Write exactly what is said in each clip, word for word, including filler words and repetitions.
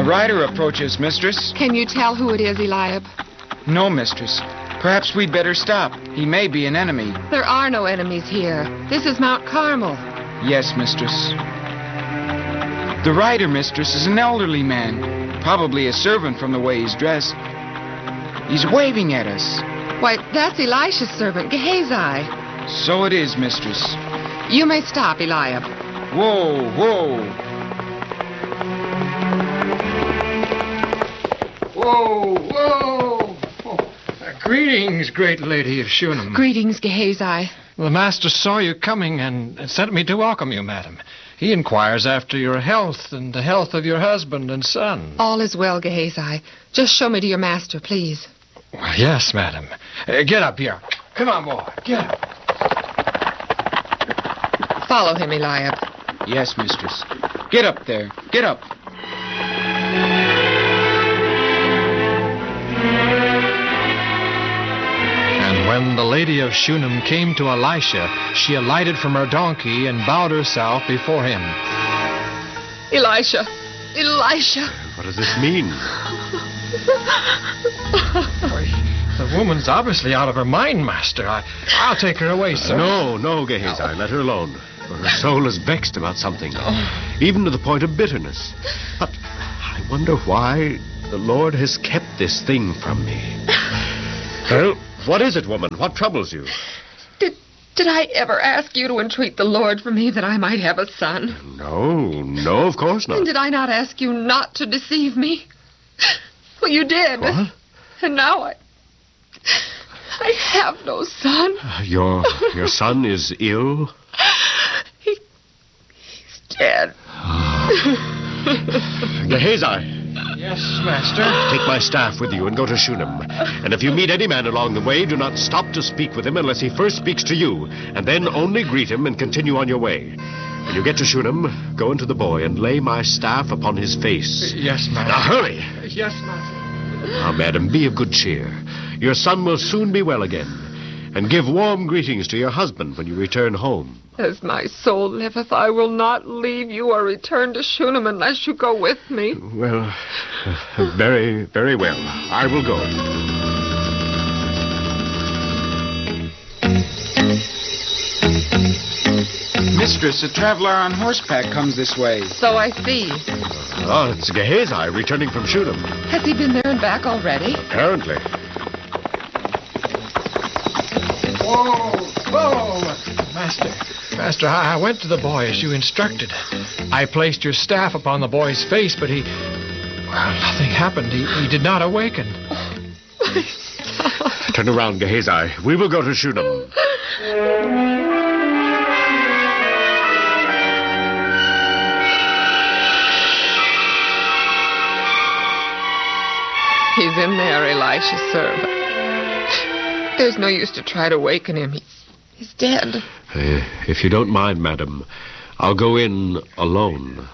rider approaches, mistress. Can you tell who it is, Eliab? No, mistress. Perhaps we'd better stop. He may be an enemy. There are no enemies here. This is Mount Carmel. Yes, mistress. The rider, mistress, is an elderly man. Probably a servant from the way he's dressed. He's waving at us. Why, that's Elisha's servant, Gehazi. So it is, mistress. You may stop, Eliab. Whoa, whoa. Whoa, whoa. Oh, uh, greetings, great lady of Shunem. Greetings, Gehazi. The master saw you coming and sent me to welcome you, madam. He inquires after your health and the health of your husband and son. All is well, Gehazi. Just show me to your master, please. Well, yes, madam. Uh, get up here. Come on, boy. Get up. Follow him, Eliab. Yes, mistress. Get up there. Get up. And when the lady of Shunem came to Elisha, she alighted from her donkey and bowed herself before him. Elisha! Elisha! What does this mean? The woman's obviously out of her mind, master. I, I'll take her away, sir. No, no, Gehazi. Let her alone. For her soul is vexed about something, even to the point of bitterness. But I wonder why the Lord has kept this thing from me. Well, what is it, woman? What troubles you? Did did I ever ask you to entreat the Lord for me that I might have a son? No, no, of course not. And did I not ask you not to deceive me? Well, you did. What? And now I... I have no son. Uh, your your son is ill? He... He's dead. Gehazi. Yes, master. Take my staff with you and go to Shunem. And if you meet any man along the way, do not stop to speak with him unless he first speaks to you. And then only greet him and continue on your way. When you get to Shunem, go into the boy and lay my staff upon his face. Yes, master. Now hurry. Yes, master. Now, madam, be of good cheer. Your son will soon be well again. And give warm greetings to your husband when you return home. As my soul liveth, I will not leave you or return to Shunem unless you go with me. Well, uh, very, very well. I will go. Mistress, a traveler on horseback comes this way. So I see. Oh, it's Gehazi returning from Shunem. Has he been there and back already? Apparently. Whoa, whoa, master. Master, I, I went to the boy as you instructed. I placed your staff upon the boy's face, but he... Well, nothing happened. He, he did not awaken. Turn around, Gehazi. We will go to Shunem. He's in there, Elisha's servant. There's no use to try to waken him. He's, he's dead. Uh, if you don't mind, madam, I'll go in alone.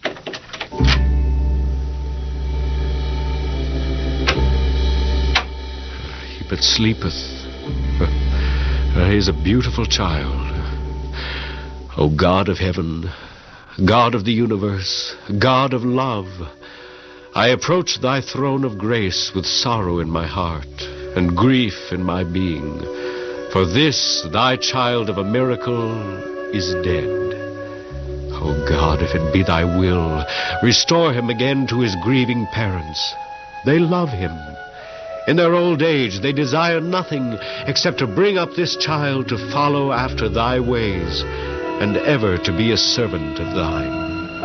He but sleepeth. Uh, he is a beautiful child. O God of heaven, God of the universe, God of love, I approach thy throne of grace with sorrow in my heart and grief in my being. For this, thy child of a miracle, is dead. O God, if it be thy will, restore him again to his grieving parents. They love him. In their old age, they desire nothing except to bring up this child to follow after thy ways and ever to be a servant of thine.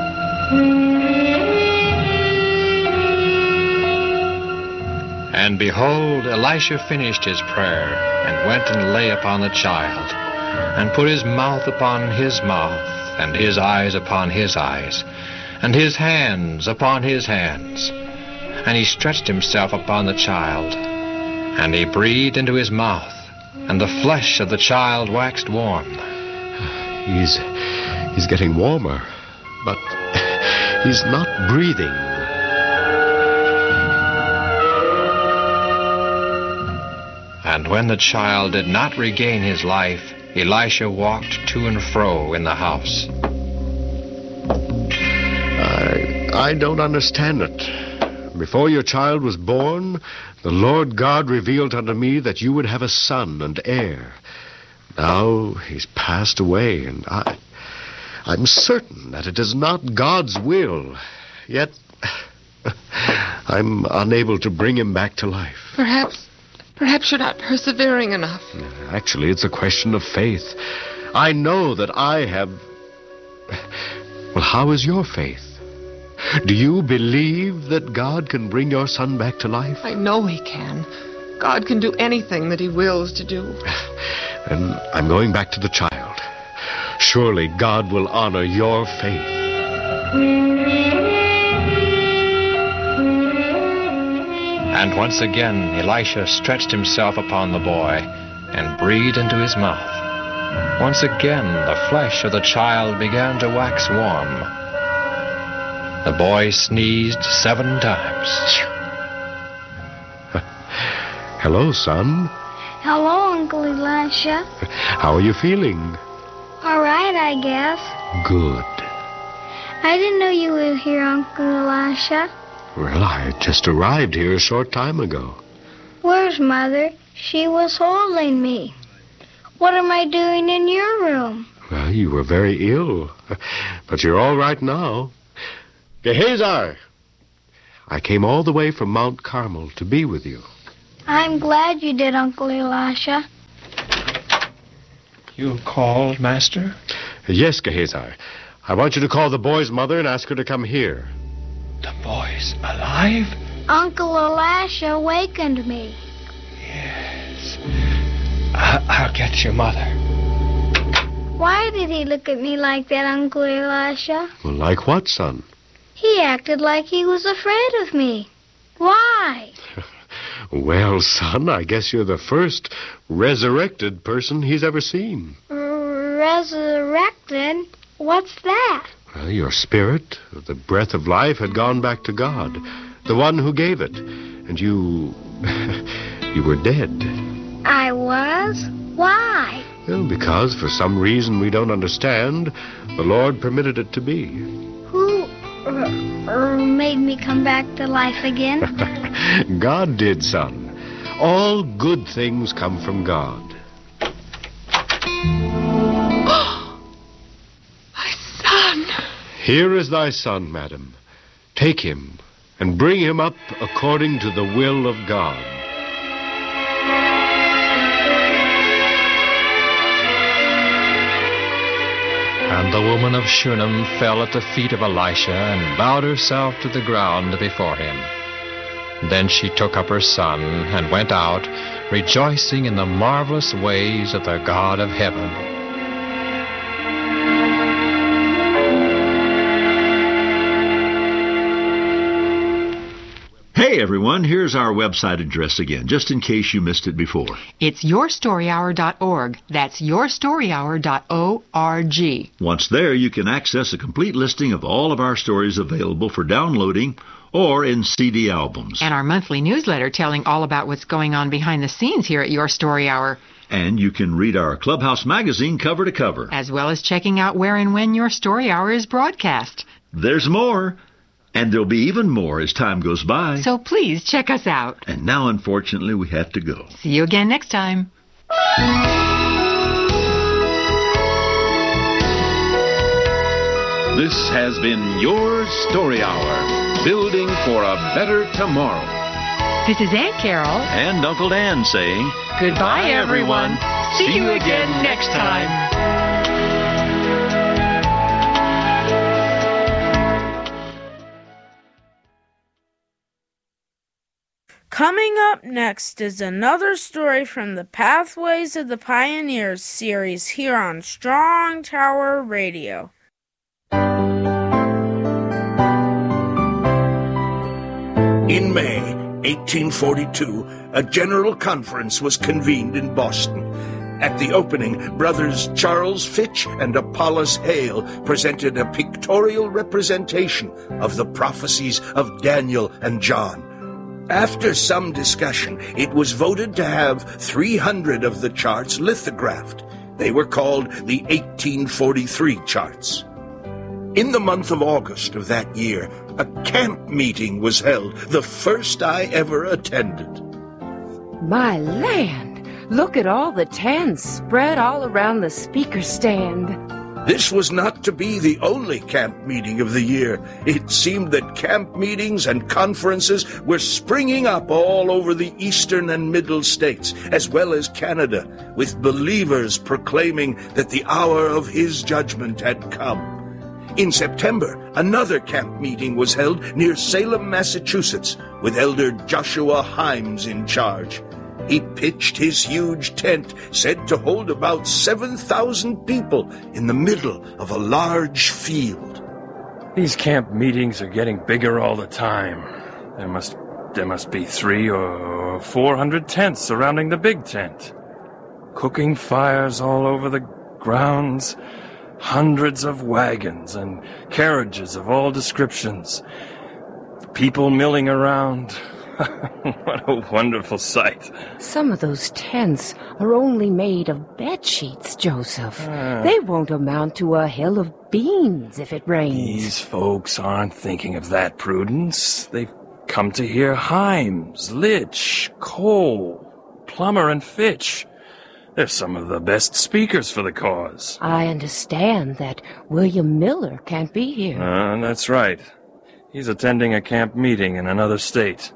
And behold, Elisha finished his prayer, and went and lay upon the child, and put his mouth upon his mouth, and his eyes upon his eyes, and his hands upon his hands. And he stretched himself upon the child, and he breathed into his mouth, and the flesh of the child waxed warm. He's, he's getting warmer, but he's not breathing. And when the child did not regain his life, Elisha walked to and fro in the house. I, I don't understand it. Before your child was born, the Lord God revealed unto me that you would have a son and heir. Now he's passed away, and I, I'm certain that it is not God's will. Yet, I'm unable to bring him back to life. Perhaps, perhaps you're not persevering enough. Actually, it's a question of faith. I know that I have... Well, how is your faith? Do you believe that God can bring your son back to life? I know he can. God can do anything that he wills to do. Then I'm going back to the child. Surely God will honor your faith. And once again Elisha stretched himself upon the boy and breathed into his mouth. Once again the flesh of the child began to wax warm. The boy sneezed seven times. Hello, son. Hello, Uncle Elisha. How are you feeling? All right, I guess. Good. I didn't know you were here, Uncle Elisha. Well, I just arrived here a short time ago. Where's Mother? She was holding me. What am I doing in your room? Well, you were very ill, but you're all right now. Gehazi, I came all the way from Mount Carmel to be with you. I'm glad you did, Uncle Elisha. You called, Master? Yes, Gehazi. I want you to call the boy's mother and ask her to come here. The boy's alive? Uncle Elisha awakened me. Yes. I- I'll get your mother. Why did he look at me like that, Uncle Elisha? Well, like what, son? He acted like he was afraid of me. Why? Well, son, I guess you're the first resurrected person he's ever seen. Resurrected? What's that? Well, your spirit, the breath of life, had gone back to God, the one who gave it. And you... you were dead. I was? Why? Well, because for some reason we don't understand, the Lord permitted it to be. Who uh, uh, made me come back to life again? God did, son. All good things come from God. My son! Here is thy son, madam. Take him and bring him up according to the will of God. And the woman of Shunem fell at the feet of Elisha and bowed herself to the ground before him. Then she took up her son and went out, rejoicing in the marvelous ways of the God of heaven. Hey everyone, here's our website address again, just in case you missed it before. It's your story hour dot org. That's your story hour dot org. Once there, you can access a complete listing of all of our stories available for downloading or in C D albums. And our monthly newsletter telling all about what's going on behind the scenes here at Your Story Hour. And you can read our Clubhouse magazine cover to cover. As well as checking out where and when Your Story Hour is broadcast. There's more. And there'll be even more as time goes by. So please check us out. And now, unfortunately, we have to go. See you again next time. This has been Your Story Hour, building for a better tomorrow. This is Aunt Carol. And Uncle Dan saying, Goodbye, everyone. See, See you again next time. Coming up next is another story from the Pathways of the Pioneers series here on Strong Tower Radio. In May eighteen forty-two, a general conference was convened in Boston. At the opening, brothers Charles Fitch and Apollos Hale presented a pictorial representation of the prophecies of Daniel and John. After some discussion, it was voted to have three hundred of the charts lithographed. They were called the eighteen forty-three charts. In the month of August of that year, a camp meeting was held, the first I ever attended. My land! Look at all the tents spread all around the speaker stand. This was not to be the only camp meeting of the year. It seemed that camp meetings and conferences were springing up all over the eastern and middle states, as well as Canada, with believers proclaiming that the hour of his judgment had come. In September, another camp meeting was held near Salem, Massachusetts, with Elder Joshua Himes in charge. He pitched his huge tent, said to hold about seven thousand people, in the middle of a large field. These camp meetings are getting bigger all the time. There must there must be three or four hundred tents surrounding the big tent. Cooking fires all over the grounds. Hundreds of wagons and carriages of all descriptions. People milling around. What a wonderful sight. Some of those tents are only made of bed sheets, Joseph. Uh, they won't amount to a hill of beans if it rains. These folks aren't thinking of that, Prudence. They've come to hear Himes, Litch, Cole, Plummer, and Fitch. They're some of the best speakers for the cause. I understand that William Miller can't be here. Uh, that's right. He's attending a camp meeting in another state.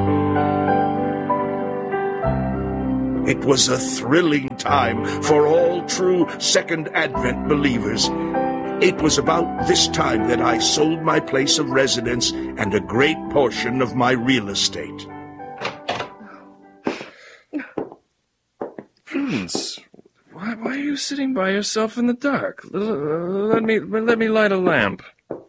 It was a thrilling time for all true Second Advent believers. It was about this time that I sold my place of residence and a great portion of my real estate. Prudence, why, why are you sitting by yourself in the dark? Let, let me let me light a lamp.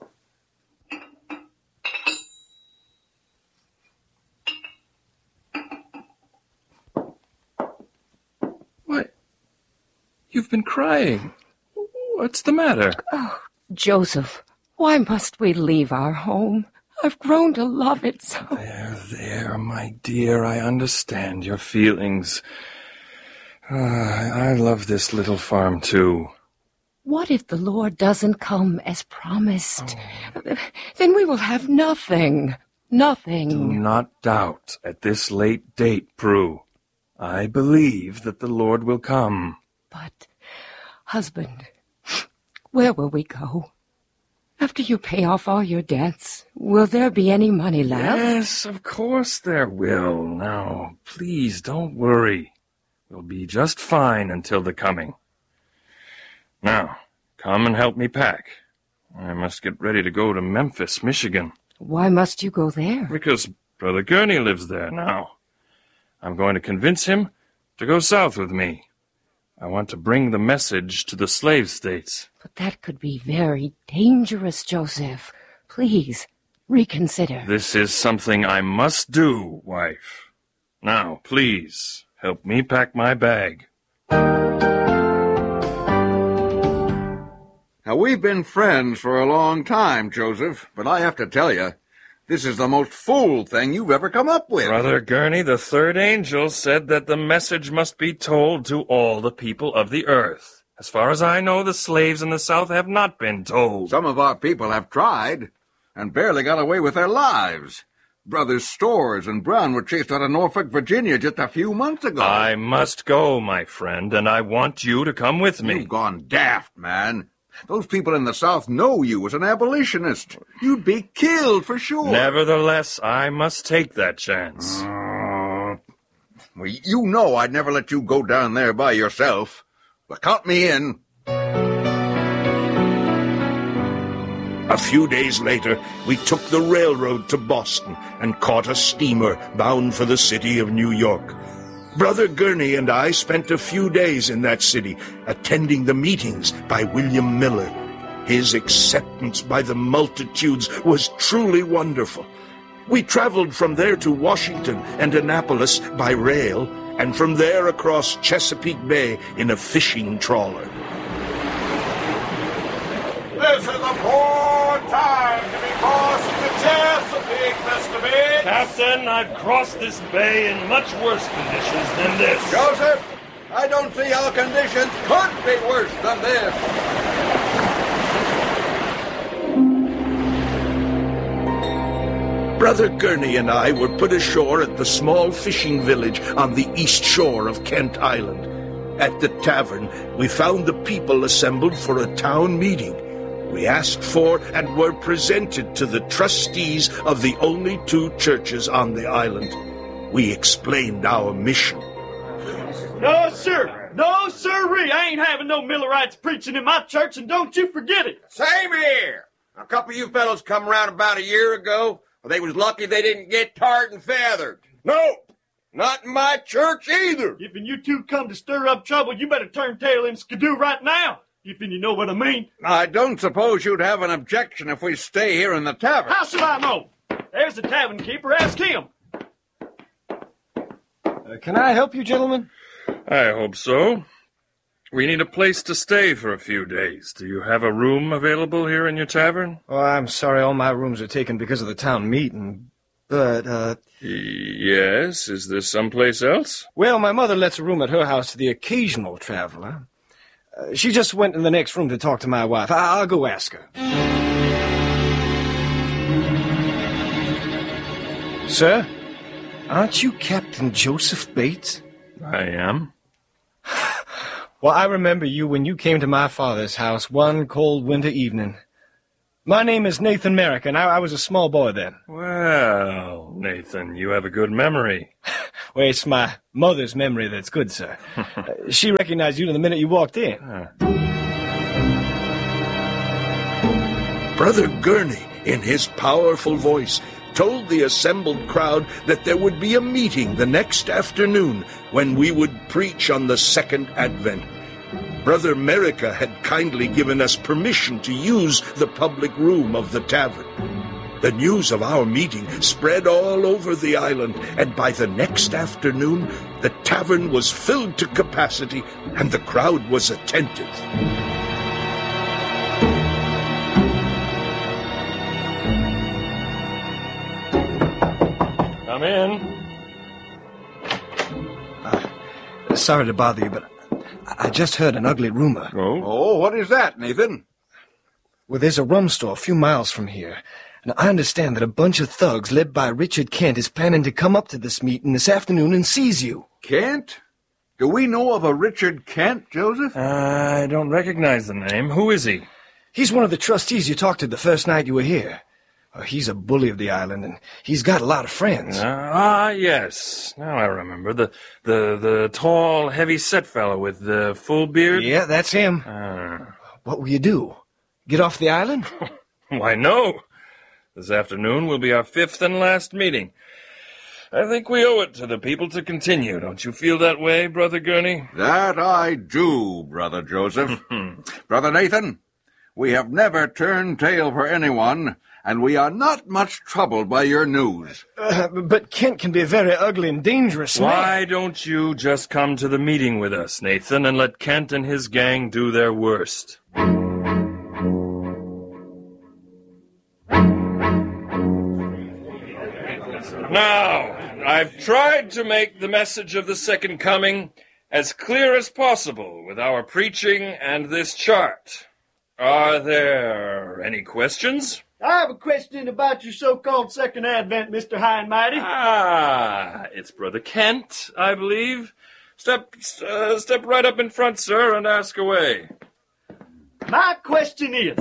What? You've been crying. What's the matter? Oh, Joseph, why must we leave our home? I've grown to love it so. There, there, my dear, I understand your feelings. Uh, I love this little farm, too. What if the Lord doesn't come as promised? Oh. Then we will have nothing. Nothing. Do not doubt at this late date, Prue. I believe that the Lord will come. But, husband, where will we go? After you pay off all your debts, will there be any money left? Yes, of course there will. Now, please don't worry. We'll be just fine until the coming. Now, come and help me pack. I must get ready to go to Memphis, Michigan. Why must you go there? Because Brother Gurney lives there now. I'm going to convince him to go south with me. I want to bring the message to the slave states. But that could be very dangerous, Joseph. Please, reconsider. This is something I must do, wife. Now, please, help me pack my bag. Now, we've been friends for a long time, Joseph, but I have to tell you, this is the most fool thing you've ever come up with. Brother Gurney, the third angel, said that the message must be told to all the people of the earth. As far as I know, the slaves in the South have not been told. Some of our people have tried, and barely got away with their lives. Brothers Storrs and Brown were chased out of Norfolk, Virginia just a few months ago. I must go, my friend, and I want you to come with me. You've gone daft, man. Those people in the South know you as an abolitionist. You'd be killed for sure. Nevertheless, I must take that chance. Uh, well, you know I'd never let you go down there by yourself. But count me in. A few days later, we took the railroad to Boston and caught a steamer bound for the city of New York. Brother Gurney and I spent a few days in that city, attending the meetings by William Miller. His acceptance by the multitudes was truly wonderful. We traveled from there to Washington and Annapolis by rail, and from there across Chesapeake Bay in a fishing trawler. This is a poor time to be crossing the Chesapeake, Mister Biggs. Captain, I've crossed this bay in much worse conditions than this. Joseph, I don't see how conditions could be worse than this. Brother Gurney and I were put ashore at the small fishing village on the east shore of Kent Island. At the tavern, we found the people assembled for a town meeting. We asked for and were presented to the trustees of the only two churches on the island. We explained our mission. No, sir. No, sirree. I ain't having no Millerites preaching in my church, and don't you forget it. Same here. A couple of you fellows come around about a year ago. Well, they was lucky they didn't get tarred and feathered. No, not in my church either. If you two come to stir up trouble, you better turn tail and skidoo right now. If you know what I mean. I don't suppose you'd have an objection if we stay here in the tavern. How should I know? There's the tavern keeper. Ask him. Uh, can I help you, gentlemen? I hope so. We need a place to stay for a few days. Do you have a room available here in your tavern? Oh, I'm sorry, all my rooms are taken because of the town meeting. But, uh... Yes, is there someplace else? Well, my mother lets a room at her house to the occasional traveler. Uh, she just went in the next room to talk to my wife. I I'll go ask her. Sir, aren't you Captain Joseph Bates? I am. Well, I remember you when you came to my father's house one cold winter evening. My name is Nathan Merrick, and I, I was a small boy then. Well, Nathan, you have a good memory. Well, it's my mother's memory that's good, sir. uh, she recognized you the minute you walked in. Huh. Brother Gurney, in his powerful voice, told the assembled crowd that there would be a meeting the next afternoon when we would preach on the second Advent. Brother Merrick had kindly given us permission to use the public room of the tavern. The news of our meeting spread all over the island, and by the next afternoon, the tavern was filled to capacity, and the crowd was attentive. Come in. Uh, sorry to bother you, but I just heard an ugly rumor. Oh? Oh, what is that, Nathan? Well, there's a rum store a few miles from here. And I understand that a bunch of thugs led by Richard Kent is planning to come up to this meeting this afternoon and seize you. Kent? Do we know of a Richard Kent, Joseph? Uh, I don't recognize the name. Who is he? He's one of the trustees you talked to the first night you were here. Uh, he's a bully of the island, and he's got a lot of friends. Uh, ah, yes. Now I remember. The the the tall, heavy-set fellow with the full beard? Yeah, that's him. Uh, what will you do? Get off the island? Why, no. This afternoon will be our fifth and last meeting. I think we owe it to the people to continue. Don't you feel that way, Brother Gurney? That I do, Brother Joseph. Brother Nathan, we have never turned tail for anyone, and we are not much troubled by your news. Uh, but Kent can be a very ugly and dangerous man. Why don't you just come to the meeting with us, Nathan, and let Kent and his gang do their worst? Now, I've tried to make the message of the Second Coming as clear as possible with our preaching and this chart. Are there any questions? I have a question about your so-called Second Advent, Mister High and Mighty. Ah, it's Brother Kent, I believe. Step, uh, step right up in front, sir, and ask away. My question is,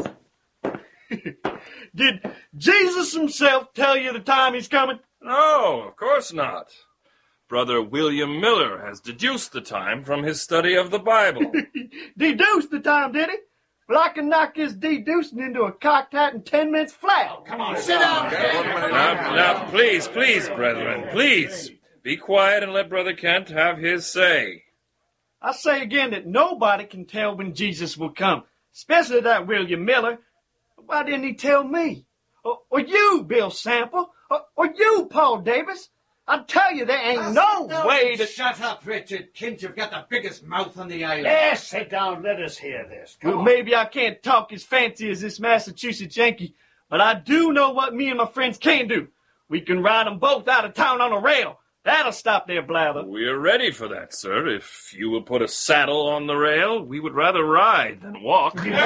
did Jesus himself tell you the time he's coming? No, of course not. Brother William Miller has deduced the time from his study of the Bible. Deduced the time, did he? Well, I can knock his deducing into a cocked hat in ten minutes flat. Oh, come on, sit down. Now, now, please, please, brethren, please. Be quiet and let Brother Kent have his say. I say again that nobody can tell when Jesus will come, especially that William Miller. Why didn't he tell me? Or, or you, Bill Sample? Or, or you, Paul Davis? I tell you, there ain't now no way to... Shut up, Richard Kent. You've got the biggest mouth on the island. Yes, sit down. Let us hear this. Well, maybe I can't talk as fancy as this Massachusetts Yankee, but I do know what me and my friends can do. We can ride them both out of town on a rail, That'll stop their blather. We're ready for that, sir. If you will put a saddle on the rail, we would rather ride than walk. Hey,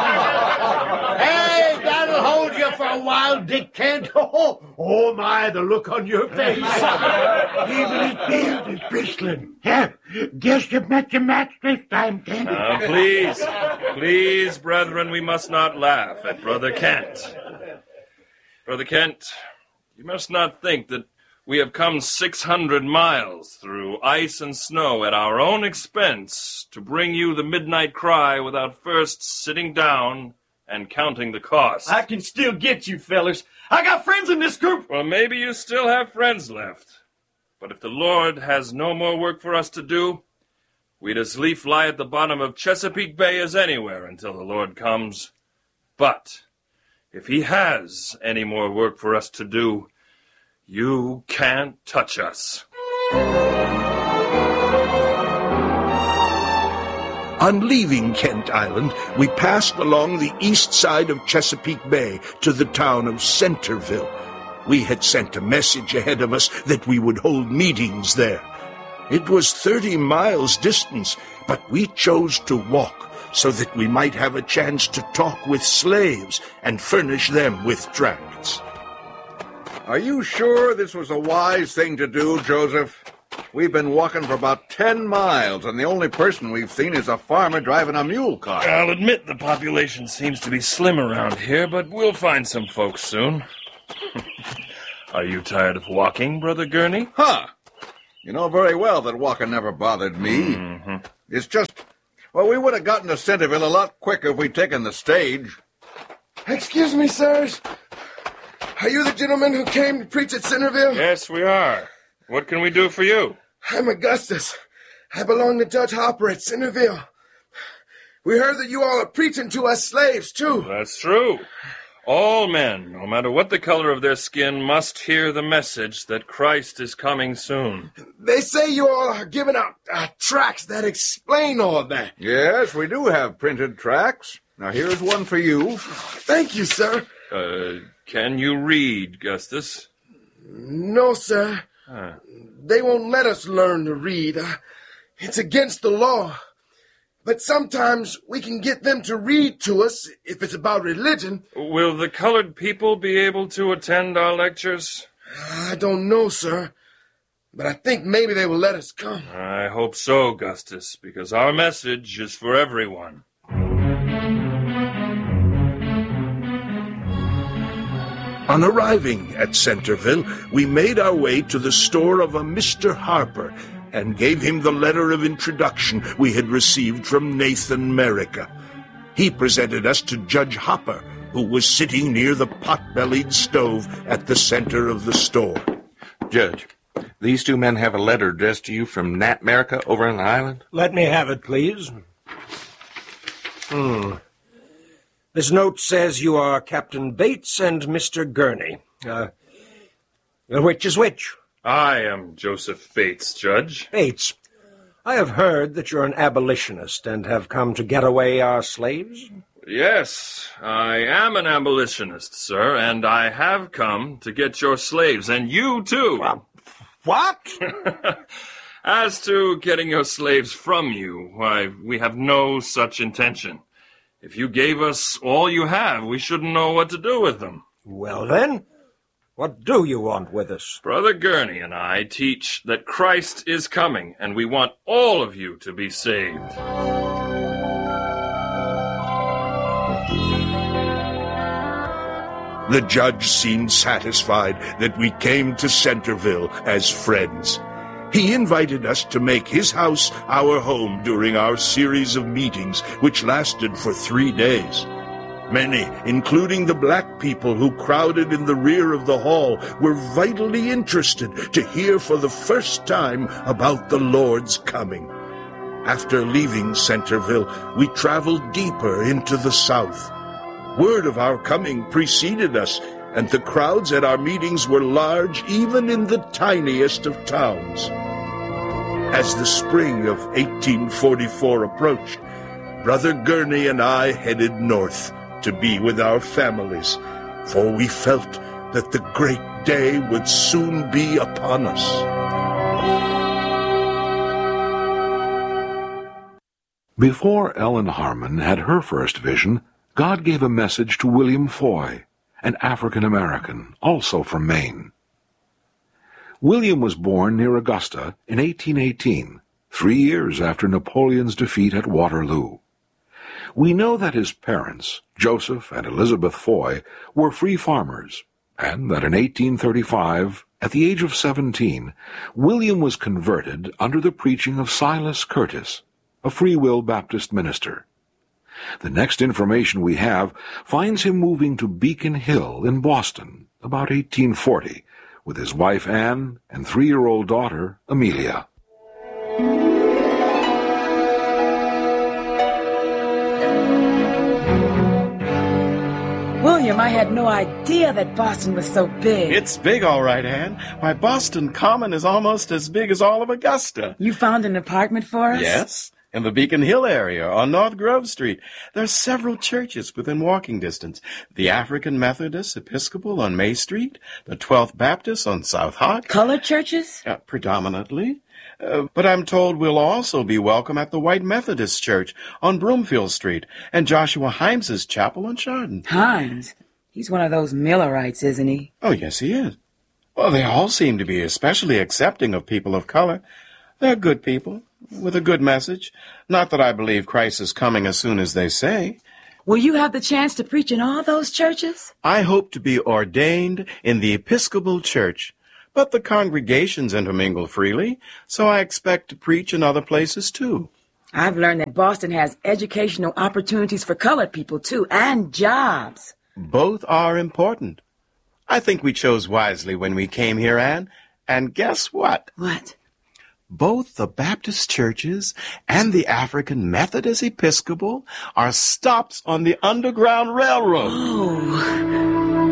that'll hold you for a while, Dick Kent. Oh, oh my, the look on your face. Even his beard is bristling. Yeah, guess you've met your match this time, Kent. Now, please, please, brethren, we must not laugh at Brother Kent. Brother Kent, you must not think that we have come six hundred miles through ice and snow at our own expense to bring you the midnight cry without first sitting down and counting the cost. I can still get you, fellas. I got friends in this group. Well, maybe you still have friends left. But if the Lord has no more work for us to do, we'd as lief lie at the bottom of Chesapeake Bay as anywhere until the Lord comes. But if he has any more work for us to do, you can't touch us. On leaving Kent Island, we passed along the east side of Chesapeake Bay to the town of Centerville. We had sent a message ahead of us that we would hold meetings there. It was thirty miles distance, but we chose to walk so that we might have a chance to talk with slaves and furnish them with tracts. Are you sure this was a wise thing to do, Joseph? We've been walking for about ten miles, and the only person we've seen is a farmer driving a mule cart. I'll admit the population seems to be slim around here, but we'll find some folks soon. Are you tired of walking, Brother Gurney? Huh. You know very well that walking never bothered me. Mm-hmm. It's just, well, we would have gotten to Centerville a lot quicker if we'd taken the stage. Excuse me, sirs. Are you the gentleman who came to preach at Centerville? Yes, we are. What can we do for you? I'm Augustus. I belong to Judge Hopper at Centerville. We heard that you all are preaching to us slaves, too. That's true. All men, no matter what the color of their skin, must hear the message that Christ is coming soon. They say you all are giving out uh, tracts that explain all that. Yes, we do have printed tracts. Now, here's one for you. Thank you, sir. Uh, can you read, Gustus? No, sir. Huh. They won't let us learn to read. Uh, it's against the law. But sometimes we can get them to read to us if it's about religion. Will the colored people be able to attend our lectures? I don't know, sir. But I think maybe they will let us come. I hope so, Gustus, because our message is for everyone. On arriving at Centerville, we made our way to the store of a Mister Harper and gave him the letter of introduction we had received from Nathan Merrica. He presented us to Judge Hopper, who was sitting near the pot-bellied stove at the center of the store. Judge, these two men have a letter addressed to you from Nat Merrica over on the island? Let me have it, please. Hmm. This note says you are Captain Bates and Mister Gurney. Uh, which is which? I am Joseph Bates, Judge. Bates, I have heard that you're an abolitionist and have come to get away our slaves. Yes, I am an abolitionist, sir, and I have come to get your slaves, and you too. Uh, what? As to getting your slaves from you, why, we have no such intention. If you gave us all you have, we shouldn't know what to do with them. Well, then, what do you want with us? Brother Gurney and I teach that Christ is coming, and we want all of you to be saved. The judge seemed satisfied that we came to Centerville as friends. He invited us to make his house our home during our series of meetings, which lasted for three days. Many, including the black people who crowded in the rear of the hall, were vitally interested to hear for the first time about the Lord's coming. After leaving Centerville, we traveled deeper into the south. Word of our coming preceded us, and the crowds at our meetings were large even in the tiniest of towns. As the spring of eighteen forty-four approached, Brother Gurney and I headed north to be with our families, for we felt that the great day would soon be upon us. Before Ellen Harmon had her first vision, God gave a message to William Foy, an African-American, also from Maine. William was born near Augusta in eighteen eighteen, three years after Napoleon's defeat at Waterloo. We know that his parents, Joseph and Elizabeth Foy, were free farmers, and that in eighteen thirty-five, at the age of seventeen, William was converted under the preaching of Silas Curtis, a Free Will Baptist minister. The next information we have finds him moving to Beacon Hill in Boston about eighteen forty with his wife Anne and three-year-old daughter Amelia. William, I had no idea that Boston was so big. It's big, all right, Anne. Why, Boston Common is almost as big as all of Augusta. You found an apartment for us? Yes, in the Beacon Hill area on North Grove Street. There are several churches within walking distance. The African Methodist Episcopal on May Street, the twelfth Baptist on South Hawk. Colored churches? Uh, predominantly. Uh, but I'm told we'll also be welcome at the White Methodist Church on Broomfield Street and Joshua Hymes's chapel on Chardon. Hymes? He's one of those Millerites, isn't he? Oh, yes, he is. Well, they all seem to be especially accepting of people of color. They're good people with a good message. Not that I believe Christ is coming as soon as they say. Will you have the chance to preach in all those churches? I hope to be ordained in the Episcopal Church. But the congregations intermingle freely, so I expect to preach in other places, too. I've learned that Boston has educational opportunities for colored people, too, and jobs. Both are important. I think we chose wisely when we came here, Anne. And guess what? What? Both the Baptist churches and the African Methodist Episcopal are stops on the Underground Railroad. Oh.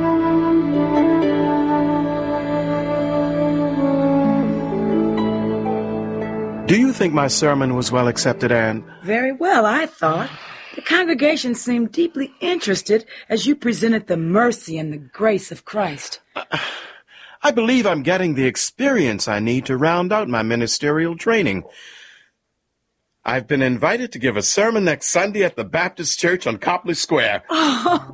Do you think my sermon was well accepted, Anne? Very well, I thought. The congregation seemed deeply interested as you presented the mercy and the grace of Christ. Uh, I believe I'm getting the experience I need to round out my ministerial training. I've been invited to give a sermon next Sunday at the Baptist Church on Copley Square. Oh.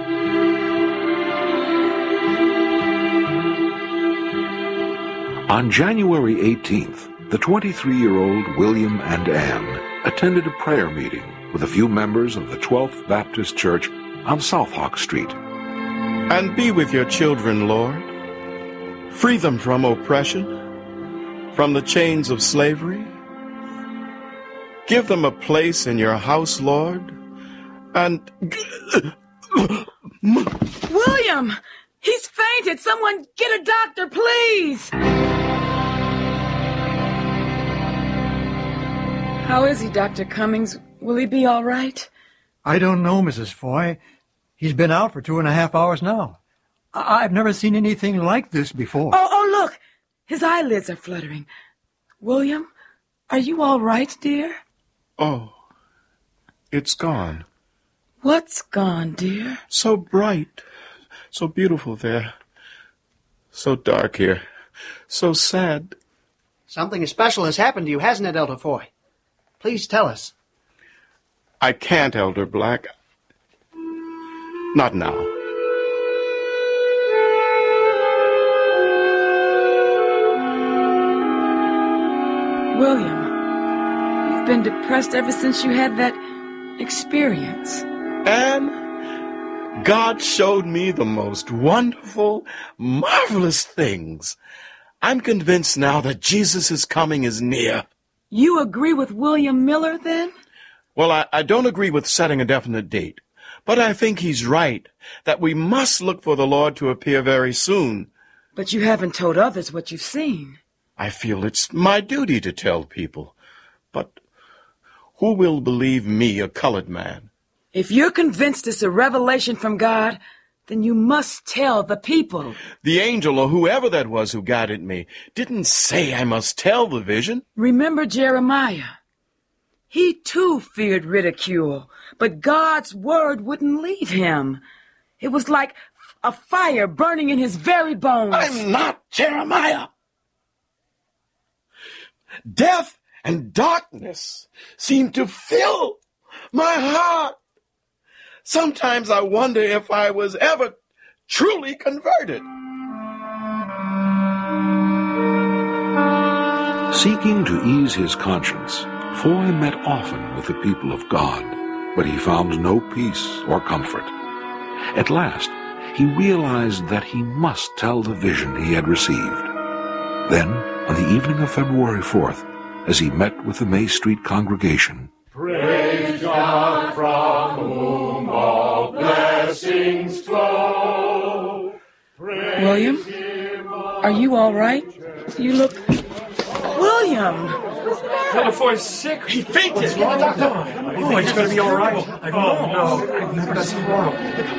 On January eighteenth, the twenty-three-year-old William and Anne attended a prayer meeting with a few members of the twelfth Baptist Church on South Hawk Street. And be with your children, Lord. Free them from oppression, from the chains of slavery. Give them a place in your house, Lord. And... William! He's fainted! Someone get a doctor, please! How is he, Doctor Cummings? Will he be all right? I don't know, Missus Foy. He's been out for two and a half hours now. I- I've never seen anything like this before. Oh, oh, look! His eyelids are fluttering. William, are you all right, dear? Oh, it's gone. What's gone, dear? So bright, so beautiful there. So dark here, so sad. Something special has happened to you, hasn't it, Elder Foy? Please tell us. I can't, Elder Black. Not now. William, you've been depressed ever since you had that experience. And God showed me the most wonderful, marvelous things. I'm convinced now that Jesus' coming is near. You agree with William Miller, then? Well, I, I don't agree with setting a definite date, but I think he's right, that we must look for the Lord to appear very soon. But you haven't told others what you've seen. I feel it's my duty to tell people, but who will believe me, a colored man? If you're convinced it's a revelation from God, then you must tell the people. The angel, or whoever that was who guided me, didn't say I must tell the vision. Remember Jeremiah? He too feared ridicule, but God's word wouldn't leave him. It was like a fire burning in his very bones. I'm not Jeremiah. Death and darkness seemed to fill my heart. Sometimes I wonder if I was ever truly converted. Seeking to ease his conscience, Foy met often with the people of God, but he found no peace or comfort. At last, he realized that he must tell the vision he had received. Then, on the evening of February fourth, as he met with the May Street congregation, praise God from whom all blessings flow. Praise William, are you all right? You look... William! Elder Foy's sick. He fainted. What's wrong? Oh, he's going to be all right. Oh, no. I've never done so wrong.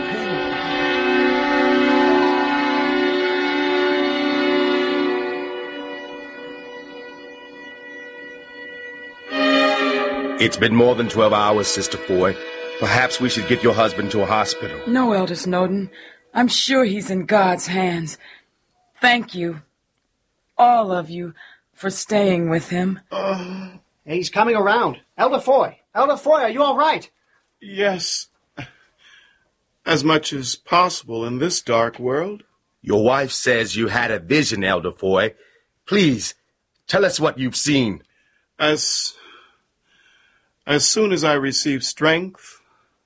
It's been more than twelve hours, Sister Foy. Perhaps we should get your husband to a hospital. No, Elder Snowden. I'm sure he's in God's hands. Thank you, all of you, for staying with him. Uh, he's coming around. Elder Foy, Elder Foy, are you all right? Yes, as much as possible in this dark world. Your wife says you had a vision, Elder Foy. Please, tell us what you've seen. As, as soon as I receive strength,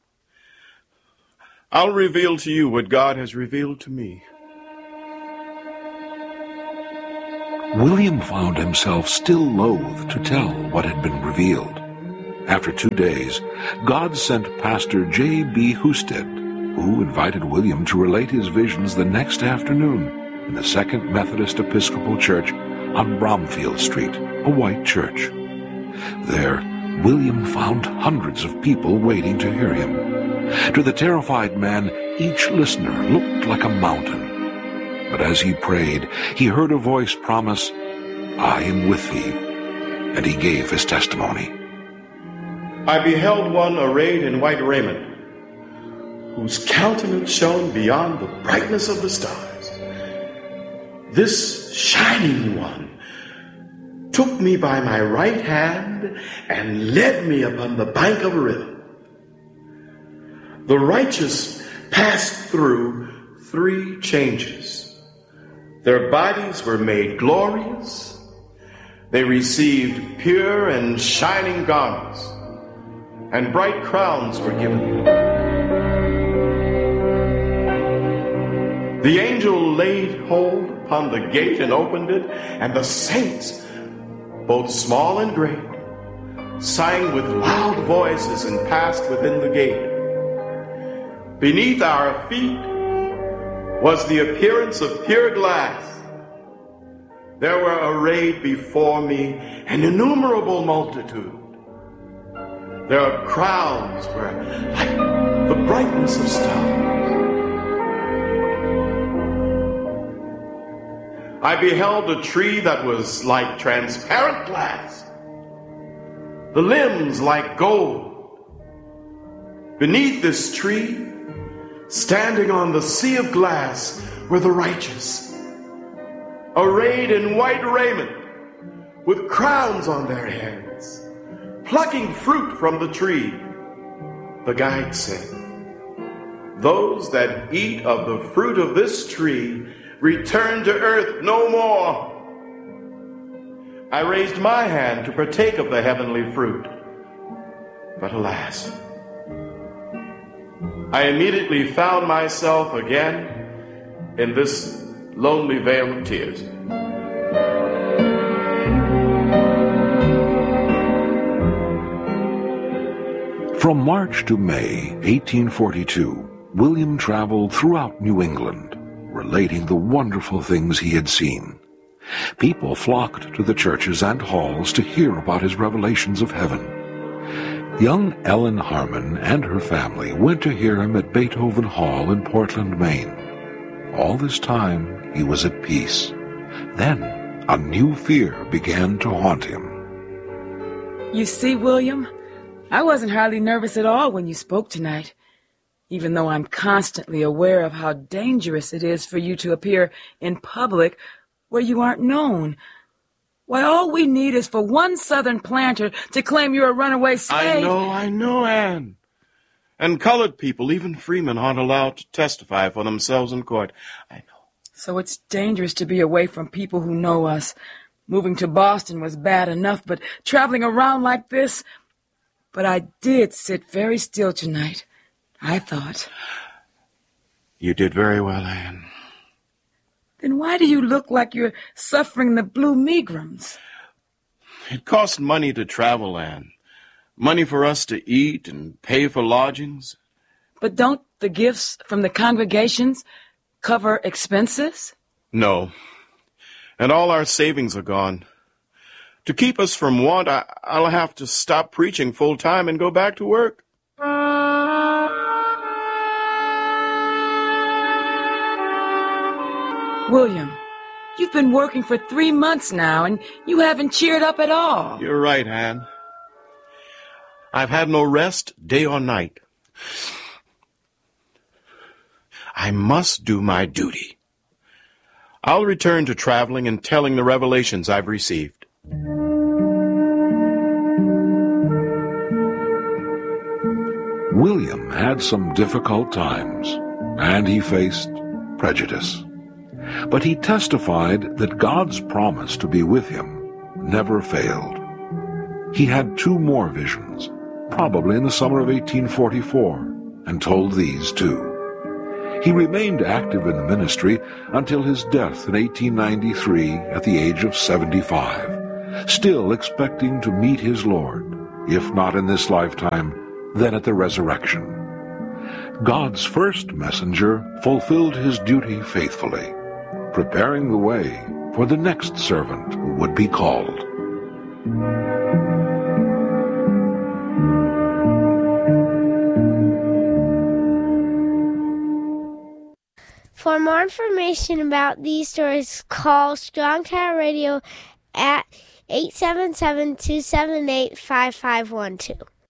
I'll reveal to you what God has revealed to me. William found himself still loath to tell what had been revealed. After two days, God sent Pastor J B Husted, who invited William to relate his visions the next afternoon in the Second Methodist Episcopal Church on Bromfield Street, a white church. There, William found hundreds of people waiting to hear him. To the terrified man, each listener looked like a mountain. But as he prayed, he heard a voice promise, "I am with thee," and he gave his testimony. I beheld one arrayed in white raiment, whose countenance shone beyond the brightness of the stars. This shining one took me by my right hand and led me upon the bank of a river. The righteous passed through three changes. Their bodies were made glorious. They received pure and shining garments, and bright crowns were given them. The angel laid hold upon the gate and opened it, and the saints, both small and great, sang with loud voices and passed within the gate. Beneath our feet was the appearance of pure glass. There were arrayed before me an innumerable multitude. Their crowns were like the brightness of stars. I beheld a tree that was like transparent glass, the limbs like gold. Beneath this tree, standing on the sea of glass, were the righteous, arrayed in white raiment, with crowns on their heads, plucking fruit from the tree. The guide said, "Those that eat of the fruit of this tree return to earth no more." I raised my hand to partake of the heavenly fruit, but alas, I immediately found myself again in this lonely vale of tears. From March to May eighteen forty-two, William traveled throughout New England, relating the wonderful things he had seen. People flocked to the churches and halls to hear about his revelations of heaven. Young Ellen Harmon and her family went to hear him at Beethoven Hall in Portland, Maine. All this time, he was at peace. Then, a new fear began to haunt him. You see, William, I wasn't hardly nervous at all when you spoke tonight, even though I'm constantly aware of how dangerous it is for you to appear in public where you aren't known. Why, all we need is for one Southern planter to claim you're a runaway slave. I know, I know, Anne. And colored people, even freemen, aren't allowed to testify for themselves in court. I know. So it's dangerous to be away from people who know us. Moving to Boston was bad enough, but traveling around like this... But I did sit very still tonight, I thought. You did very well, Anne. Then why do you look like you're suffering the blue megrims? It costs money to travel, Anne. Money for us to eat and pay for lodgings. But don't the gifts from the congregations cover expenses? No. And all our savings are gone. To keep us from want, I, I'll have to stop preaching full-time and go back to work. William, you've been working for three months now, and you haven't cheered up at all. You're right, Anne. I've had no rest day or night. I must do my duty. I'll return to traveling and telling the revelations I've received. William had some difficult times, and he faced prejudice. But he testified that God's promise to be with him never failed. He had two more visions, probably in the summer of eighteen forty-four, and told these too. He remained active in the ministry until his death in eighteen ninety-three at the age of seventy-five, still expecting to meet his Lord, if not in this lifetime, then at the resurrection. God's first messenger fulfilled his duty faithfully, preparing the way for the next servant who would be called. For more information about these stories, call Strong Tower Radio at eight seven seven, two seven eight, five five one two.